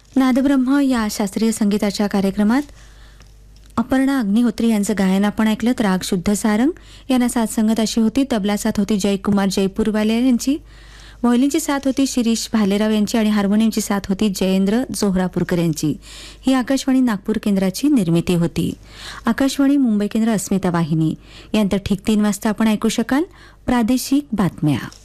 नादब्रह्म या शास्त्रीय संगीताच्या कार्यक्रमात अपर्णा अग्निहोत्री यांचं गायन आपण ऐकलं. राग शुद्ध सारंग यांना साथ संगत अशी होती. तबला साथ होती जयकुमार जयपूरवाले यांची. व्हायोलिनची साथ होती शिरीष भालेराव यांची आणि हार्मोनियमची साथ होती जयेंद्र जोहरापूरकर यांची. ही आकाशवाणी नागपूर केंद्राची निर्मिती होती. आकाशवाणी मुंबई केंद्र अस्मिता वाहिनी यांतर ठीक 3 वाजता आपण ऐकू शकाल प्रादेशिक बातम्या.